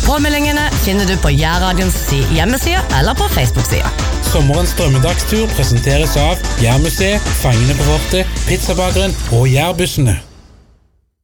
Påmeldingene finner du på Jærradions hjemmeside eller på Facebook-sida. Sommerens drømmedagstur presenteres av Jærmuseet, Fangene på fortet, Pizzabakeren og Jærbussene.